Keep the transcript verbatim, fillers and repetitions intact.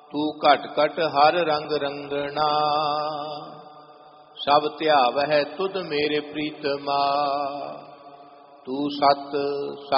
ਤੂੰ ਘਟ ਘਟ ਹਰ ਰੰਗ ਰੰਗਣਾ, ਸਭ ਧਿਆਵਹਿ ਤੁਧ ਮੇਰੇ ਪ੍ਰੀਤਮਾ। ਤੂੰ ਸਤ